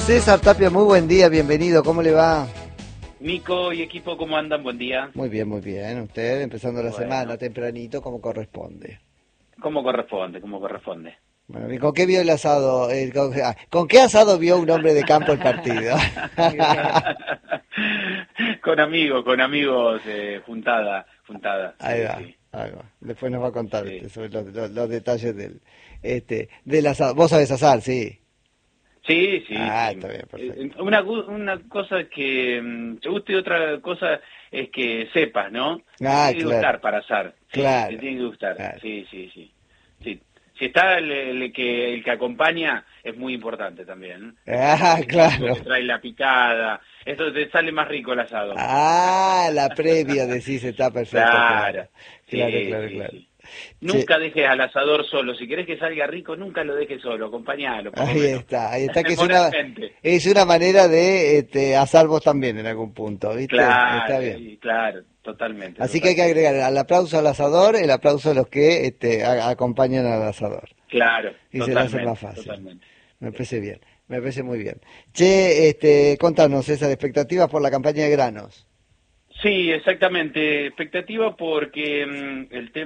César Tapia, muy buen día, bienvenido, ¿cómo le va? Nico y equipo, ¿cómo andan? Buen día. Muy bien, usted empezando la Bueno, semana tempranito como corresponde. ¿cómo corresponde? ¿Cómo corresponde? Bueno, ¿y con qué vio el asado? ¿Con qué asado vio un hombre de campo el partido? Con amigos, juntada. Ahí Sí, va, sí. ahí va. Después nos va a contar Sí, sobre los detalles del asado. ¿Vos sabés asar? Sí. sí, sí. Ah, Sí. está bien, perfecto. Una cosa que te guste y otra cosa es que sepas, ¿no? Te Ah, tiene que claro, gustar para asar. Sí, te claro, tiene que gustar. claro. Sí, sí, sí. Sí. Si está el que acompaña, es muy importante también. Ah, El amigo claro. que trae la picada. Eso te sale más rico el asado. Ah, la previa decís, está perfecto, claro. Claro. Claro, Sí, claro, sí, claro. sí. Che, Nunca dejes al asador solo. Si querés que salga rico, nunca lo dejes solo. Acompañalo, por lo menos. ahí está, que Moralmente. es una manera de asar vos también en algún punto, ¿viste? Está Claro, bien. y claro, totalmente, Así que hay que totalmente. agregar al aplauso al asador, el aplauso a los que acompañan al asador. Claro, Y se le hace más totalmente, fácil. totalmente. Me Sí. parece bien, me parece muy bien. Che, contanos esas expectativas por la campaña de granos. Sí, exactamente. Expectativa porque el tema